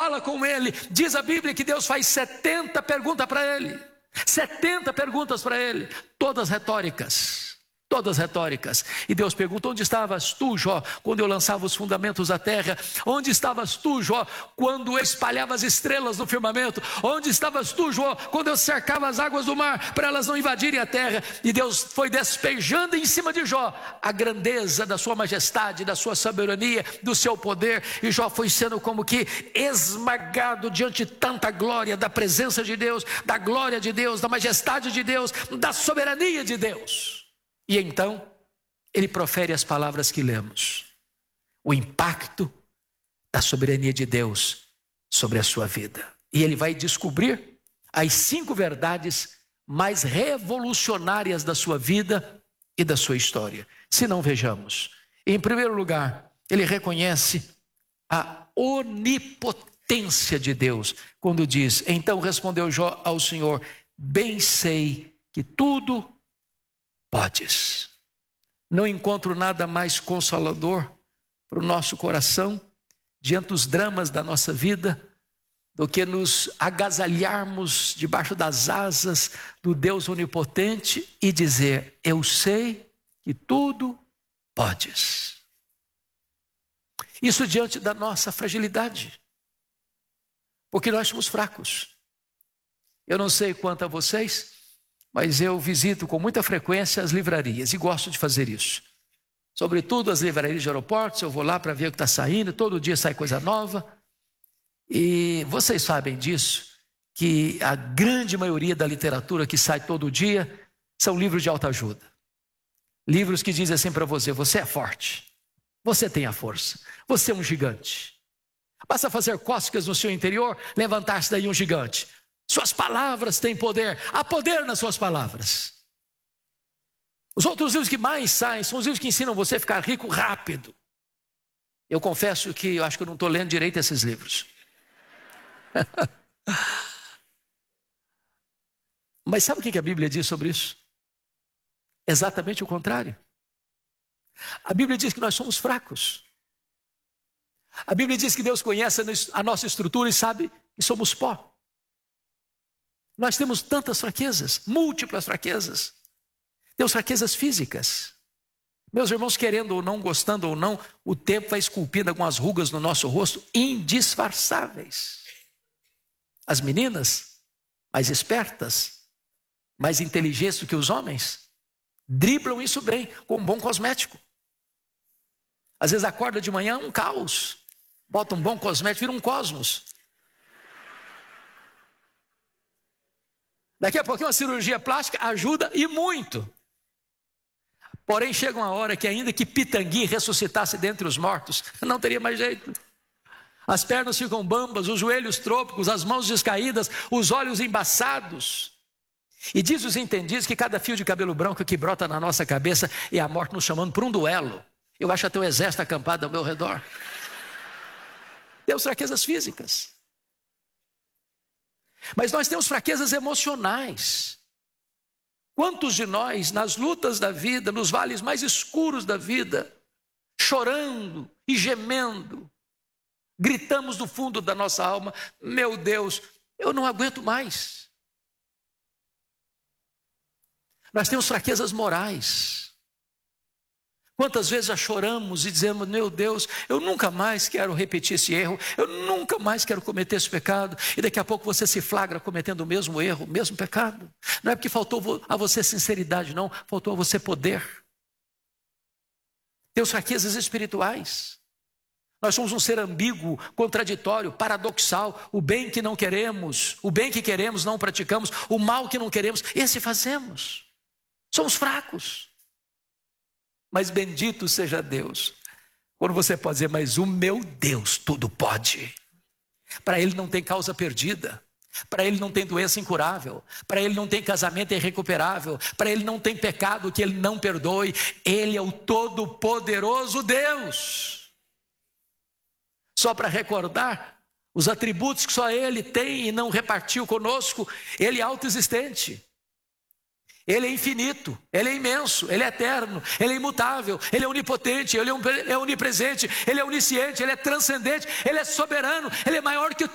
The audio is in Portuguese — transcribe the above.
fala com ele. Diz a Bíblia que Deus faz 70 perguntas para ele. 70 perguntas para ele, todas retóricas. Todas retóricas. E Deus pergunta: onde estavas tu, Jó, quando eu lançava os fundamentos da terra? Onde estavas tu, Jó, quando eu espalhava as estrelas no firmamento? Onde estavas tu, Jó, quando eu cercava as águas do mar, para elas não invadirem a terra? E Deus foi despejando em cima de Jó a grandeza da sua majestade, da sua soberania, do seu poder. E Jó foi sendo como que esmagado diante de tanta glória, da presença de Deus, da glória de Deus, da majestade de Deus, da soberania de Deus. E então, ele profere as palavras que lemos. O impacto da soberania de Deus sobre a sua vida. E ele vai descobrir as 5 verdades mais revolucionárias da sua vida e da sua história. Se não, vejamos. Em primeiro lugar, ele reconhece a onipotência de Deus. Quando diz: então respondeu Jó ao Senhor: bem sei que tudo podes. Não encontro nada mais consolador para o nosso coração diante dos dramas da nossa vida do que nos agasalharmos debaixo das asas do Deus onipotente e dizer: eu sei que tudo podes. Isso diante da nossa fragilidade, porque nós somos fracos. Eu não sei quanto a vocês, mas eu visito com muita frequência as livrarias e gosto de fazer isso. Sobretudo as livrarias de aeroportos, eu vou lá para ver o que está saindo, todo dia sai coisa nova. E vocês sabem disso, que a grande maioria da literatura que sai todo dia são livros de autoajuda. Livros que dizem assim para você: você é forte, você tem a força, você é um gigante. Basta fazer cócegas no seu interior, levantar-se daí um gigante. Suas palavras têm poder, há poder nas suas palavras. Os outros livros que mais saem são os livros que ensinam você a ficar rico rápido. Eu confesso que eu acho que eu não estou lendo direito esses livros. Mas sabe o que a Bíblia diz sobre isso? Exatamente o contrário. A Bíblia diz que nós somos fracos. A Bíblia diz que Deus conhece a nossa estrutura e sabe que somos pó. Nós temos tantas fraquezas, múltiplas fraquezas. Temos fraquezas físicas. Meus irmãos, querendo ou não, gostando ou não, o tempo vai esculpindo algumas rugas no nosso rosto indisfarçáveis. As meninas, mais espertas, mais inteligentes do que os homens, driblam isso bem, com um bom cosmético. Às vezes acorda de manhã um caos, bota um bom cosmético, vira um cosmos. Daqui a pouquinho uma cirurgia plástica ajuda e muito. Porém chega uma hora que ainda que Pitangui ressuscitasse dentre os mortos, não teria mais jeito. As pernas ficam bambas, os joelhos trôpicos, as mãos descaídas, os olhos embaçados. E diz os entendidos que cada fio de cabelo branco que brota na nossa cabeça é a morte nos chamando para um duelo. Eu acho até o exército acampado ao meu redor. Temos fraquezas físicas. Mas nós temos fraquezas emocionais. Quantos de nós, nas lutas da vida, nos vales mais escuros da vida, chorando e gemendo, gritamos do fundo da nossa alma: meu Deus, eu não aguento mais. Nós temos fraquezas morais. Quantas vezes já choramos e dizemos: meu Deus, eu nunca mais quero repetir esse erro, eu nunca mais quero cometer esse pecado. E daqui a pouco você se flagra cometendo o mesmo erro, o mesmo pecado. Não é porque faltou a você sinceridade, não, faltou a você poder. Temos fraquezas espirituais. Nós somos um ser ambíguo, contraditório, paradoxal. O bem que não queremos, o bem que queremos não praticamos, o mal que não queremos, esse fazemos. Somos fracos. Mas bendito seja Deus, quando você pode dizer: mas o meu Deus tudo pode. Para Ele não tem causa perdida, para Ele não tem doença incurável, para Ele não tem casamento irrecuperável, para Ele não tem pecado que Ele não perdoe. Ele é o todo-poderoso Deus. Só para recordar os atributos que só Ele tem e não repartiu conosco: Ele é autoexistente. Ele é infinito, Ele é imenso, Ele é eterno, Ele é imutável, Ele é onipotente, Ele é onipresente, Ele é onisciente, Ele é transcendente, Ele é soberano, Ele é maior que